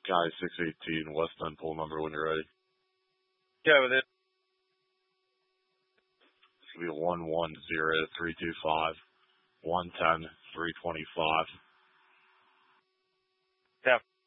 County 618 West End, pool number when you're ready. Yeah, with it. It's going to be 110325 110 325. Yeah.